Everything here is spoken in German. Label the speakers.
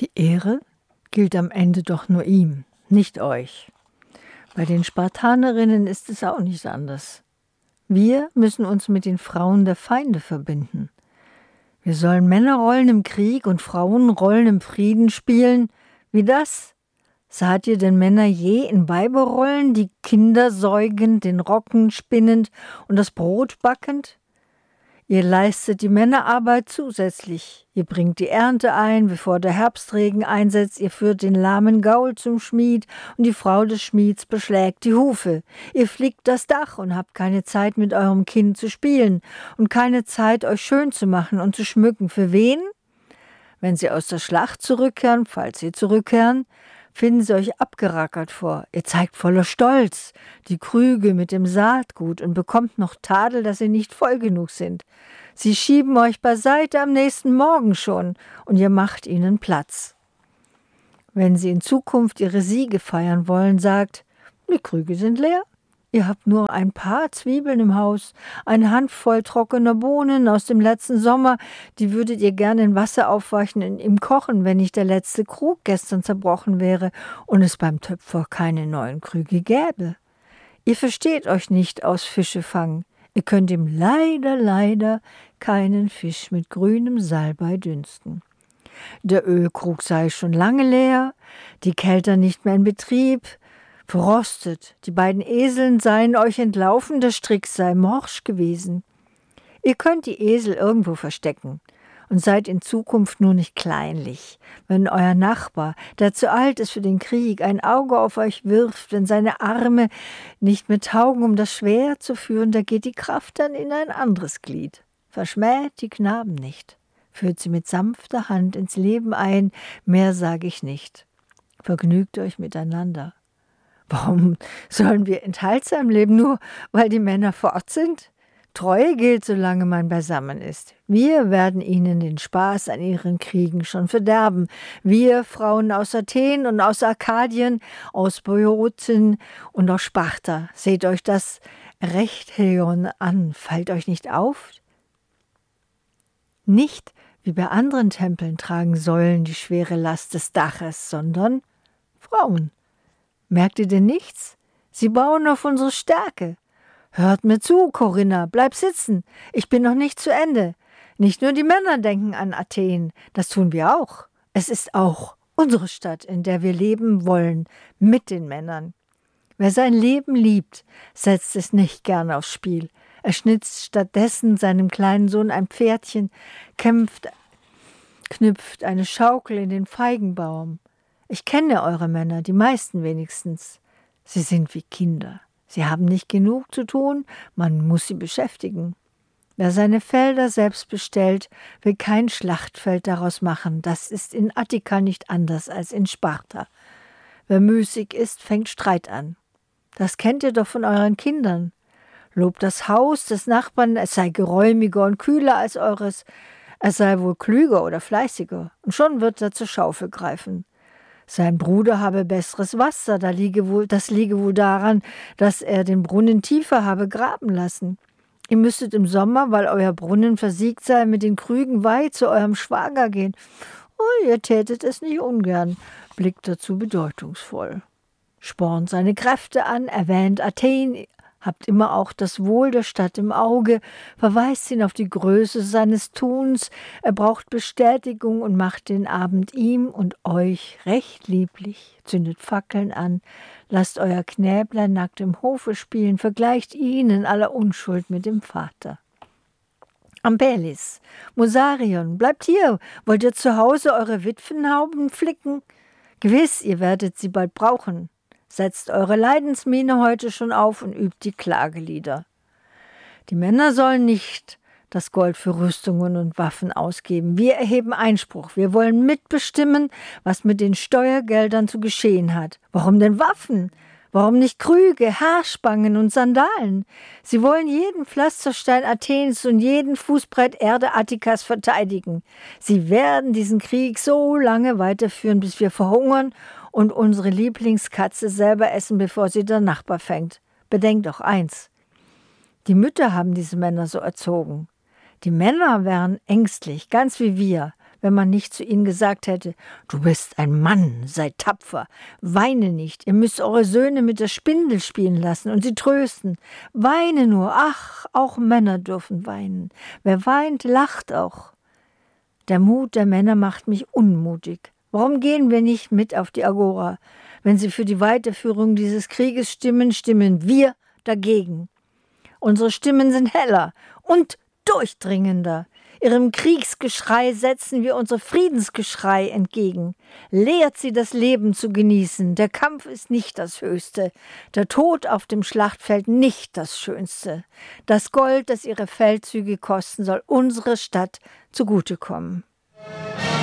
Speaker 1: Die Ehre gilt am Ende doch nur ihm, nicht euch. Bei den Spartanerinnen ist es auch nicht anders. Wir müssen uns mit den Frauen der Feinde verbinden. Wir sollen Männerrollen im Krieg und Frauenrollen im Frieden spielen. Wie das? Saht ihr denn Männer je in Weiberrollen, die Kinder säugend, den Rocken spinnend und das Brot backend? Ihr leistet die Männerarbeit zusätzlich. Ihr bringt die Ernte ein, bevor der Herbstregen einsetzt. Ihr führt den lahmen Gaul zum Schmied und die Frau des Schmieds beschlägt die Hufe. Ihr flickt das Dach und habt keine Zeit, mit eurem Kind zu spielen und keine Zeit, euch schön zu machen und zu schmücken. Für wen? Wenn sie aus der Schlacht zurückkehren, falls sie zurückkehren, finden sie euch abgerackert vor. Ihr zeigt voller Stolz die Krüge mit dem Saatgut und bekommt noch Tadel, dass sie nicht voll genug sind. Sie schieben euch beiseite am nächsten Morgen schon und ihr macht ihnen Platz. Wenn sie in Zukunft ihre Siege feiern wollen, sagt, die Krüge sind leer. Ihr habt nur ein paar Zwiebeln im Haus, eine Handvoll trockener Bohnen aus dem letzten Sommer, die würdet ihr gerne in Wasser aufweichen im Kochen, wenn nicht der letzte Krug gestern zerbrochen wäre und es beim Töpfer keine neuen Krüge gäbe. Ihr versteht euch nicht aus Fischefangen. Ihr könnt ihm leider keinen Fisch mit grünem Salbei dünsten. Der Ölkrug sei schon lange leer, die Kelter nicht mehr in Betrieb, verrostet, die beiden Eseln seien euch entlaufen, der Strick sei morsch gewesen. Ihr könnt die Esel irgendwo verstecken und seid in Zukunft nur nicht kleinlich. Wenn euer Nachbar, der zu alt ist für den Krieg, ein Auge auf euch wirft, wenn seine Arme nicht mehr taugen, um das Schwert zu führen, da geht die Kraft dann in ein anderes Glied. Verschmäht die Knaben nicht, führt sie mit sanfter Hand ins Leben ein, mehr sage ich nicht. Vergnügt euch miteinander. Warum sollen wir enthaltsam leben, nur weil die Männer fort sind? Treue gilt, solange man beisammen ist. Wir werden ihnen den Spaß an ihren Kriegen schon verderben. Wir, Frauen aus Athen und aus Arkadien, aus Boeotien und aus Sparta. Seht euch das Rechtheion an. Fällt euch nicht auf? Nicht, wie bei anderen Tempeln, tragen Säulen die schwere Last des Daches, sondern Frauen. Merkt ihr denn nichts? Sie bauen auf unsere Stärke. Hört mir zu, Corinna, bleib sitzen. Ich bin noch nicht zu Ende. Nicht nur die Männer denken an Athen, das tun wir auch. Es ist auch unsere Stadt, in der wir leben wollen, mit den Männern. Wer sein Leben liebt, setzt es nicht gern aufs Spiel. Er schnitzt stattdessen seinem kleinen Sohn ein Pferdchen, knüpft eine Schaukel in den Feigenbaum. Ich kenne eure Männer, die meisten wenigstens. Sie sind wie Kinder. Sie haben nicht genug zu tun, man muss sie beschäftigen. Wer seine Felder selbst bestellt, will kein Schlachtfeld daraus machen. Das ist in Attika nicht anders als in Sparta. Wer müßig ist, fängt Streit an. Das kennt ihr doch von euren Kindern. Lobt das Haus des Nachbarn, es sei geräumiger und kühler als eures. Er sei wohl klüger oder fleißiger. Und schon wird er zur Schaufel greifen. Sein Bruder habe besseres Wasser, das liege wohl daran, dass er den Brunnen tiefer habe graben lassen. Ihr müsstet im Sommer, weil euer Brunnen versiegt sei, mit den Krügen weit zu eurem Schwager gehen. Oh, ihr tätet es nicht ungern, blickt dazu bedeutungsvoll. Spornt seine Kräfte an, erwähnt Athen, habt immer auch das Wohl der Stadt im Auge, verweist ihn auf die Größe seines Tuns, er braucht Bestätigung und macht den Abend ihm und euch recht lieblich, zündet Fackeln an, lasst euer Knäblein nackt im Hofe spielen, vergleicht ihn in aller Unschuld mit dem Vater. Ampelis, Musarion, bleibt hier, wollt ihr zu Hause eure Witwenhauben flicken? Gewiss, ihr werdet sie bald brauchen. Setzt eure Leidensmiene heute schon auf und übt die Klagelieder. Die Männer sollen nicht das Gold für Rüstungen und Waffen ausgeben. Wir erheben Einspruch. Wir wollen mitbestimmen, was mit den Steuergeldern zu geschehen hat. Warum denn Waffen? Warum nicht Krüge, Haarspangen und Sandalen? Sie wollen jeden Pflasterstein Athens und jeden Fußbrett Erde Attikas verteidigen. Sie werden diesen Krieg so lange weiterführen, bis wir verhungern und unsere Lieblingskatze selber essen, bevor sie der Nachbar fängt. Bedenkt doch eins. Die Mütter haben diese Männer so erzogen. Die Männer wären ängstlich, ganz wie wir, wenn man nicht zu ihnen gesagt hätte, du bist ein Mann, sei tapfer, weine nicht, ihr müsst eure Söhne mit der Spindel spielen lassen und sie trösten. Weine nur, ach, auch Männer dürfen weinen. Wer weint, lacht auch. Der Mut der Männer macht mich unmutig. Warum gehen wir nicht mit auf die Agora? Wenn sie für die Weiterführung dieses Krieges stimmen, stimmen wir dagegen. Unsere Stimmen sind heller und durchdringender. Ihrem Kriegsgeschrei setzen wir unser Friedensgeschrei entgegen. Lehrt sie, das Leben zu genießen. Der Kampf ist nicht das Höchste, der Tod auf dem Schlachtfeld nicht das Schönste. Das Gold, das ihre Feldzüge kosten, soll unsere Stadt zugutekommen.